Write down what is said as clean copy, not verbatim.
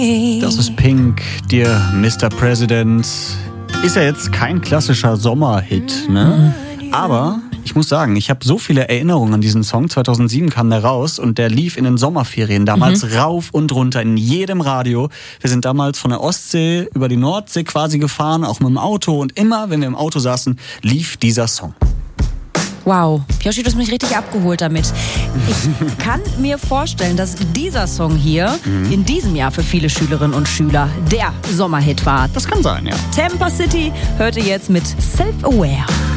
Das ist Pink, Dear Mr. President. Ist ja jetzt kein klassischer Sommerhit, ne? Aber ich muss sagen, ich habe so viele Erinnerungen an diesen Song. 2007 kam der raus und der lief in den Sommerferien damals rauf und runter in jedem Radio. Wir sind damals von der Ostsee über die Nordsee quasi gefahren, auch mit dem Auto. Und immer, wenn wir im Auto saßen, lief dieser Song. Wow, Yoshi, du hast mich richtig abgeholt damit. Ich kann mir vorstellen, dass dieser Song hier in diesem Jahr für viele Schülerinnen und Schüler der Sommerhit war. Das kann sein, ja. Tampa City hört ihr jetzt mit Self-Aware.